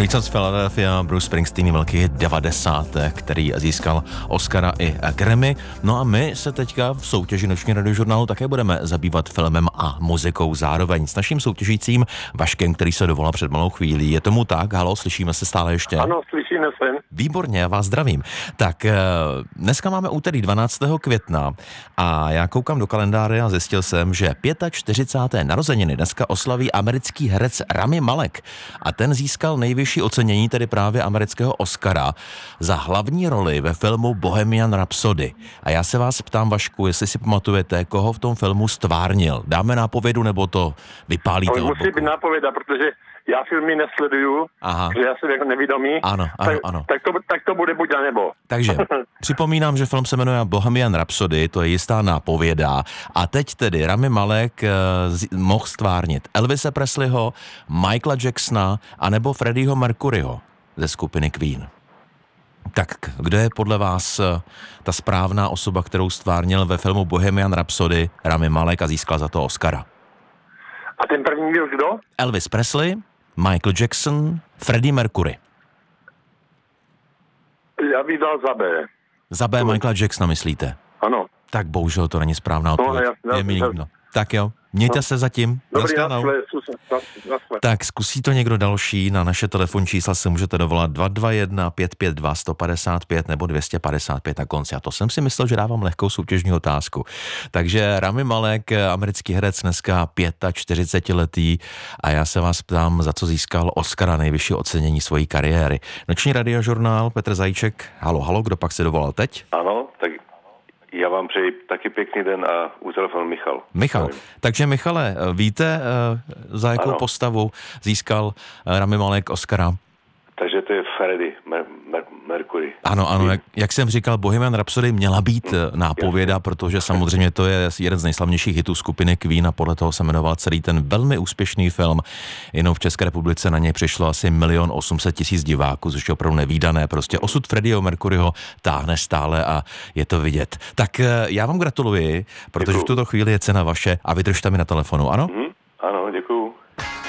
Streets of Philadelphia, Bruce Springsteen, velký hit 90, který získal Oscara i Grammy. No a my se teďka v soutěži Noční radiožurnálu také budeme zabývat filmem a muzikou zároveň s naším soutěžícím Vaškem, který se dovolal před malou chvílí. Je tomu tak? Halo, slyšíme se stále ještě? Ano, slyšíme se. Výborně, já vás zdravím. Tak dneska máme úterý 12. května a já koukám do kalendáře a zjistil jsem, že 45. narozeniny dneska oslaví americký herec Rami Malek a ten získal nejvyšší ocenění, tedy právě amerického Oscara, za hlavní roli ve filmu Bohemian Rhapsody. A já se vás ptám, Vašku, jestli si pamatujete, koho v tom filmu stvárnil. Dáme nápovědu, nebo to vypálíte? To musí být nápověda, protože já filmy nesleduju, že já jsem jako nevědomý. Ano. Tak to bude buď a nebo. Takže připomínám, že film se jmenuje Bohemian Rhapsody, to je jistá nápověda. A teď tedy Rami Malek mohl stvárnit Elvise Presleyho, Michaela Jacksona anebo Freddieho Mercuryho ze skupiny Queen. Tak kdo je podle vás ta správná osoba, kterou stvárnil ve filmu Bohemian Rhapsody Rami Malek a získal za to Oscara? A ten první byl kdo? Elvis Presley, Michael Jackson, Freddie Mercury. Já bych dal za B. Za B Michaela Jacksona myslíte? Ano. Tak bohužel to není správná odpověď. Je mi líto. Tak jo, mějte se zatím. Dobrý, nasle. Tak zkusí to někdo další. Na naše telefonní čísla se můžete dovolat 221 552 155 nebo 255 na konci. A to jsem si myslel, že dávám lehkou soutěžní otázku. Takže Rami Malek, americký herec, dneska 45letý, a já se vás ptám, za co získal Oscara, nejvyšší ocenění svojí kariéry. Noční radiožurnál, Petr Zajíček. Halo, kdo pak se dovolal teď? Ano, tak já vám přeji taky pěkný den a u telefonu Michal. Takže Michale, víte, za jakou postavu získal Rami Malek Oscara? Takže to je Freddie Mercury. Ano, jak jsem říkal, Bohemian Rhapsody měla být nápověda, protože samozřejmě to je jeden z nejslavnějších hitů skupiny Queen a podle toho se jmenoval celý ten velmi úspěšný film. Jenom v České republice na něj přišlo asi 1 800 000 diváků, což je opravdu nevídané. Prostě osud Freddieho Mercuryho táhne stále a je to vidět. Tak já vám gratuluji, protože v tuto chvíli je cena vaše a vydržte mi na telefonu, ano? Ano, děkuju.